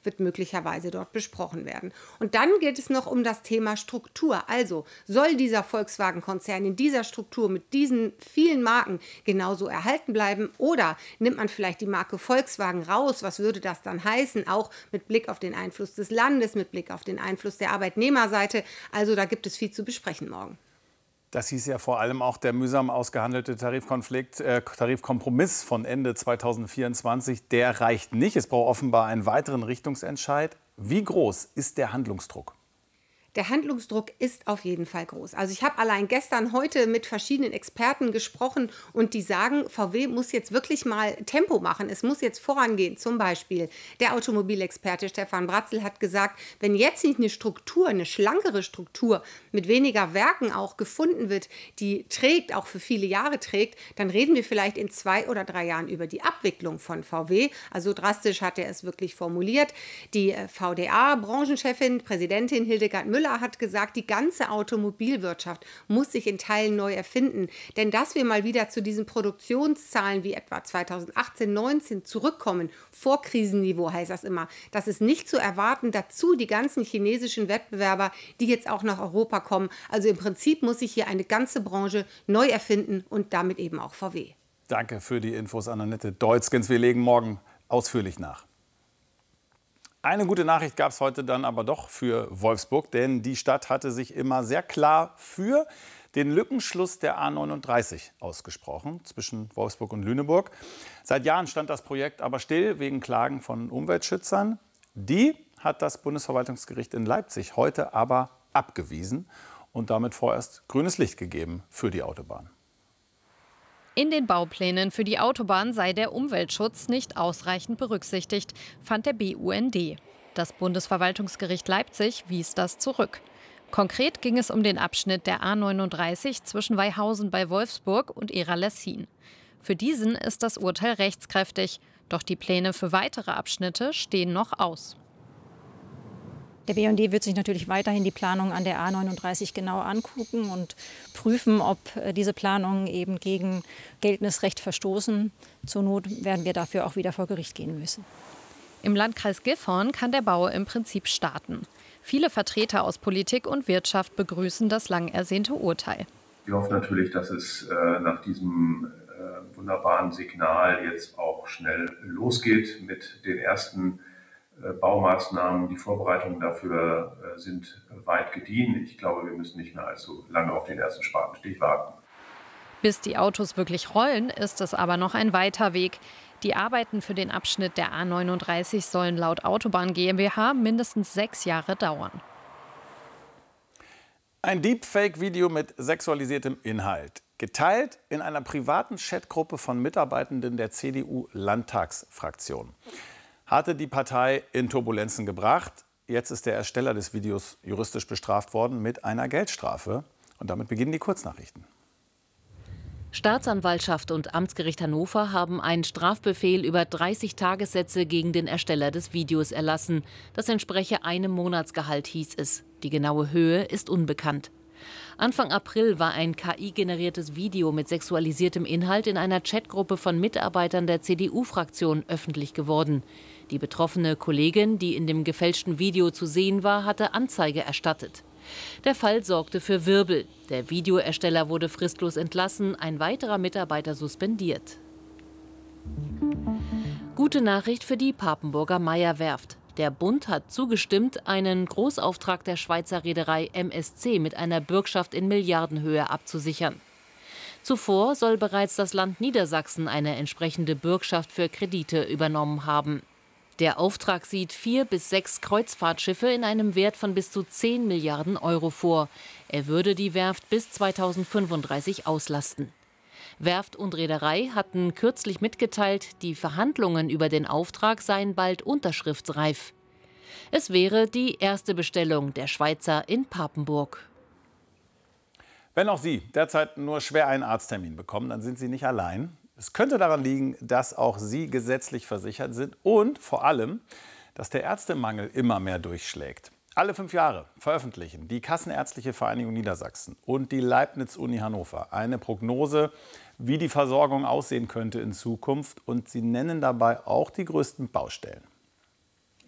wird möglicherweise dort besprochen werden. Und dann geht es noch um das Thema Struktur. Also soll dieser Volkswagen-Konzern in dieser Struktur mit diesen vielen Marken genauso erhalten bleiben oder nimmt man vielleicht die Marke Volkswagen raus? Was würde das dann heißen? Auch mit Blick auf den Einfluss des Landes, mit Blick auf den Einfluss der Arbeitnehmerseite. Also da gibt es viel zu besprechen morgen. Das hieß ja vor allem auch der mühsam ausgehandelte Tarifkompromiss von Ende 2024. Der reicht nicht. Es braucht offenbar einen weiteren Richtungsentscheid. Wie groß ist der Handlungsdruck? Der Handlungsdruck ist auf jeden Fall groß. Also ich habe allein heute mit verschiedenen Experten gesprochen und die sagen, VW muss jetzt wirklich mal Tempo machen. Es muss jetzt vorangehen. Zum Beispiel der Automobilexperte Stefan Bratzel hat gesagt, wenn jetzt nicht eine Struktur, eine schlankere Struktur mit weniger Werken auch gefunden wird, die trägt, auch für viele Jahre trägt, dann reden wir vielleicht in 2 oder 3 Jahren über die Abwicklung von VW. Also drastisch hat er es wirklich formuliert. Die VDA-Branchenchefin, Präsidentin Hildegard Müller hat gesagt, die ganze Automobilwirtschaft muss sich in Teilen neu erfinden. Denn dass wir mal wieder zu diesen Produktionszahlen wie etwa 2018, 19 zurückkommen, vor Krisenniveau heißt das immer, das ist nicht zu erwarten. Dazu die ganzen chinesischen Wettbewerber, die jetzt auch nach Europa kommen. Also im Prinzip muss sich hier eine ganze Branche neu erfinden und damit eben auch VW. Danke für die Infos, Annette Deutzgens. Wir legen morgen ausführlich nach. Eine gute Nachricht gab es heute dann aber doch für Wolfsburg, denn die Stadt hatte sich immer sehr klar für den Lückenschluss der A39 ausgesprochen zwischen Wolfsburg und Lüneburg. Seit Jahren stand das Projekt aber still wegen Klagen von Umweltschützern. Die hat das Bundesverwaltungsgericht in Leipzig heute aber abgewiesen und damit vorerst grünes Licht gegeben für die Autobahn. In den Bauplänen für die Autobahn sei der Umweltschutz nicht ausreichend berücksichtigt, fand der BUND. Das Bundesverwaltungsgericht Leipzig wies das zurück. Konkret ging es um den Abschnitt der A39 zwischen Weihausen bei Wolfsburg und Ehra-Lessin. Für diesen ist das Urteil rechtskräftig, doch die Pläne für weitere Abschnitte stehen noch aus. Der BUND wird sich natürlich weiterhin die Planung an der A39 genau angucken und prüfen, ob diese Planungen eben gegen geltendes Recht verstoßen. Zur Not werden wir dafür auch wieder vor Gericht gehen müssen. Im Landkreis Gifhorn kann der Bau im Prinzip starten. Viele Vertreter aus Politik und Wirtschaft begrüßen das lang ersehnte Urteil. Wir hoffen natürlich, dass es nach diesem wunderbaren Signal jetzt auch schnell losgeht mit den ersten Baumaßnahmen. Die Vorbereitungen dafür sind weit gediehen. Ich glaube, wir müssen nicht mehr allzu lange auf den ersten Spatenstich warten. Bis die Autos wirklich rollen, ist es aber noch ein weiter Weg. Die Arbeiten für den Abschnitt der A39 sollen laut Autobahn GmbH mindestens 6 Jahre dauern. Ein Deepfake-Video mit sexualisiertem Inhalt. Geteilt in einer privaten Chatgruppe von Mitarbeitenden der CDU-Landtagsfraktion. Hatte die Partei in Turbulenzen gebracht. Jetzt ist der Ersteller des Videos juristisch bestraft worden mit einer Geldstrafe. Und damit beginnen die Kurznachrichten. Staatsanwaltschaft und Amtsgericht Hannover haben einen Strafbefehl über 30 Tagessätze gegen den Ersteller des Videos erlassen. Das entspreche einem Monatsgehalt, hieß es. Die genaue Höhe ist unbekannt. Anfang April war ein KI-generiertes Video mit sexualisiertem Inhalt in einer Chatgruppe von Mitarbeitern der CDU-Fraktion öffentlich geworden. Die betroffene Kollegin, die in dem gefälschten Video zu sehen war, hatte Anzeige erstattet. Der Fall sorgte für Wirbel. Der Videoersteller wurde fristlos entlassen, ein weiterer Mitarbeiter suspendiert. Gute Nachricht für die Papenburger Meyer-Werft. Der Bund hat zugestimmt, einen Großauftrag der Schweizer Reederei MSC mit einer Bürgschaft in Milliardenhöhe abzusichern. Zuvor soll bereits das Land Niedersachsen eine entsprechende Bürgschaft für Kredite übernommen haben. Der Auftrag sieht 4 bis 6 Kreuzfahrtschiffe in einem Wert von bis zu 10 Milliarden Euro vor. Er würde die Werft bis 2035 auslasten. Werft und Reederei hatten kürzlich mitgeteilt, die Verhandlungen über den Auftrag seien bald unterschriftsreif. Es wäre die erste Bestellung der Schweizer in Papenburg. Wenn auch Sie derzeit nur schwer einen Arzttermin bekommen, dann sind Sie nicht allein. Es könnte daran liegen, dass auch Sie gesetzlich versichert sind und vor allem, dass der Ärztemangel immer mehr durchschlägt. Alle 5 Jahre veröffentlichen die Kassenärztliche Vereinigung Niedersachsen und die Leibniz-Uni Hannover eine Prognose, wie die Versorgung aussehen könnte in Zukunft. Und sie nennen dabei auch die größten Baustellen.